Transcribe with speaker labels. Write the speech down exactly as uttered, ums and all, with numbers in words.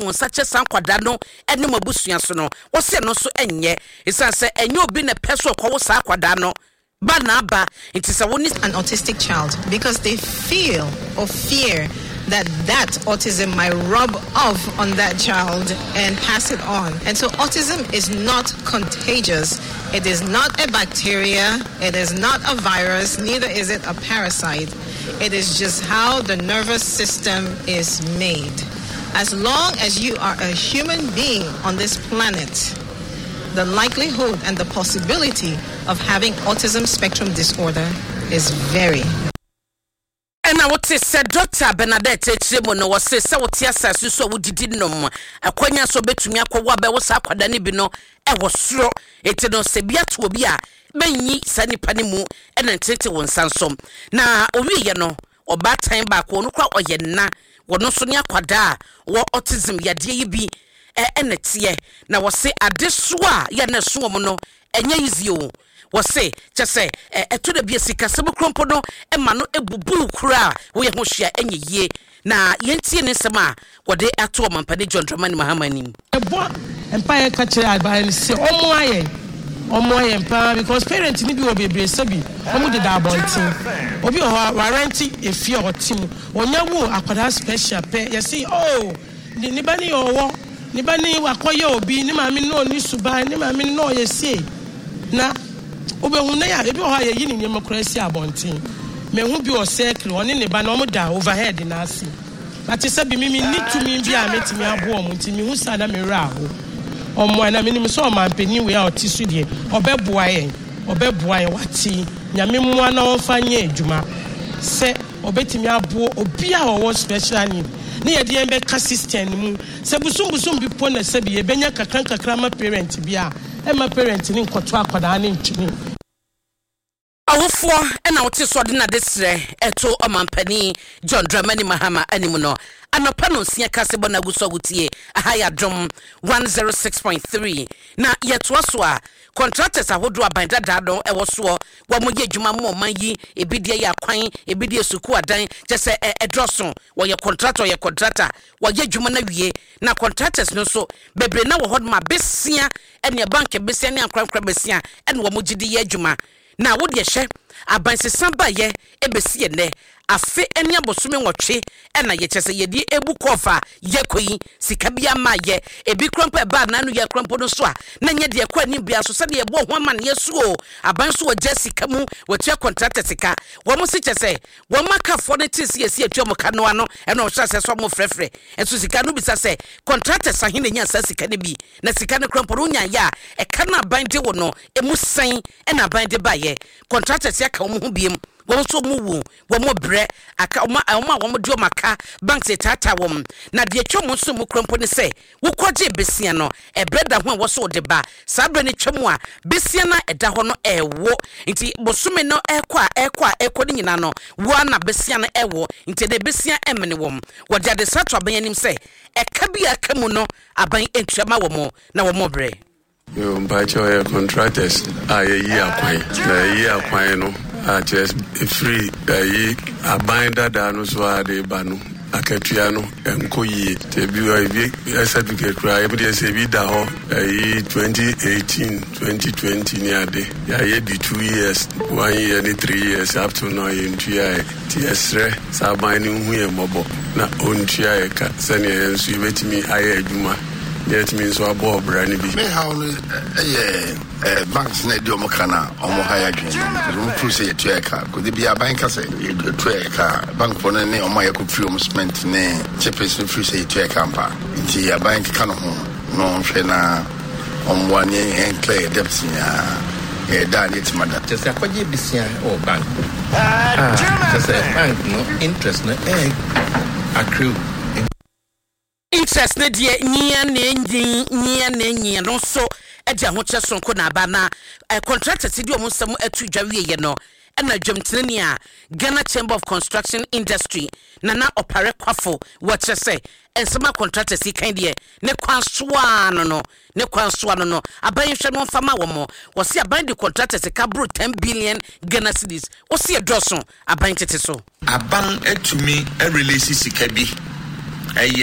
Speaker 1: won sache san kwada no ene mabusua so no wo se no so enye isan se enye obi na peso kwa wo sa kwada no ba na ba it is a one
Speaker 2: an autistic child because they feel or fear that that autism might rub off on that child and pass it on. And so autism is not contagious. It is not a bacteria. It is not a virus. Neither is it a parasite. It is just how the nervous system is made. As long as you are a human being on this planet, the likelihood and the possibility of having autism spectrum disorder is very.
Speaker 1: And I would say, Doctor Bernadette, no was say, so what yes, so would did no more. A quenya so bet me a quabe was up at any bino, I was slow, it no sebia to be a many sunny panimu, and then take one sansom. Now, we you know, or bad time back, one crowd or yena, or no sonia quada, or autism ya D B, and it's ye. Now was say, at this swa, yana swomono, and ye is you. Was say just say eh to the biasika sebo krompo no e ma no ebubu kura wo ye ho hia enye ye na yentie ne sema wo de ato mampane John Dramani Mahama nim
Speaker 3: ebo empire ka kire aban se omo aye omo aye empa because parents ni bi wo bebre sabi omo de da abontin obi o warranty efie otim onya wo akwada special pe ye say oh ni ba ni owo ni ba ni wakoye obi ni ma mi no ni suban ni ma mi no ye say na obehuna ya ebi o ha ye yini nyem krasi abontin me hu bi o circle oni ne ba na omo da overhead na asi ati se bi mi mi ni tumi bi a metimi abo omo nti mi hu sa na me ra ho omo na me ni so ma mpani we a oti su de obeboa ye obeboa ye wati nyame mu ana onfa nye adwuma se obetimi abo obi a wo special need ne ye de embe ka system mu se busum busum bi po na se bi ye benya kakran kakra ma parent bi a e ma parent ni nkoto akwada na ntumi awofo ena wote so de na desre eto omampani John Dramani Mahama animu no anopa no sia kase bona guso gutie ahaya drum one oh six point three na yeto so a contractors ahodo abanda dado e wo so wo mo ye dwuma mo man yi ebidie ya kwan ebidie suku adan je se edroso wo ye contractor ye contractor wo ye dwuma na wie na contractors no so bebre na wo hod ma besia ene bank besia ne ankwankwa besia ene wo mo gidi ye dwuma na wo de hye abansesan ba ye ebesi ne afe ene abosome nwotwe ena ye kyese ye di ebu kofa ye koyi sika bia ma ye ebi krompa ba na no ye krompo no so a na nye de kwa ni bia so se de bo ho ma ne yesuo aban so wo Jessica mu wotua contract sika wo mo se kyese wo maka fo ne tisi esi etua mo ka no ano ena wo hyase so mo frefre enso sika no bisa se contract sahine nya sa sika ne bi na sika ne krompo no nya ya e ka na ban de wo no emu san ena ban de ba ye contract sia ka wo ho biem won so mu wu won mo bre aka oma oma won dio maka bank se tata won na de twom so mu krompo ne se wo koje besia no e breda ho wo so de ba sa bre ne twom a besia na eda ho no ewo nti bosume no ekwa ekwa ekọ ni nyina no wo na besia na ewo nti de besia emne wom wo de de satwa ban anim se e ka bia ka mu no aban entuama wo mo na wo mo bre
Speaker 4: yo mbacho contractors aye yi akwan na yi akwan no ah just free ayi abanda da no so ade ba no akatua no enkoyi te bi wa certificate kra e bi se bi da ho ayi twenty eighteen twenty twenty ni ade ya ye di two years one year ni three years up to now in tia tsre saban ni hu ye mobo na ontua ye ka sene ensu betimi aye adwuma yet means so above brand be
Speaker 5: me how eh eh banks na di omokana omo haya dwen no pro say to eka ko de bia bank say to eka bank for ne omo ya ko free cement ne chepes no free say to eka mpa nti ya bank ka no ho no hwe na omo ane en clear debt nya e da ne timada
Speaker 6: just akwaje bisia o bank ah just bank no interest no eh accrue
Speaker 1: interest ne die nyia ne nyin nyia ne nyia no so e dia ho kye sonko na aba na contractor ti di omsam atu dwawe ye no na dwamtene a Ghana Chamber of Construction Industry na na opare kwafo what you say ensema contractor si kan de ne kwansoa no no ne kwansoa no no aban hwe no fama wo mo wo se aban de contractor se ka bro ten billion Ghana cedis wo se edroso aban tete so
Speaker 6: aban atumi a release sika bi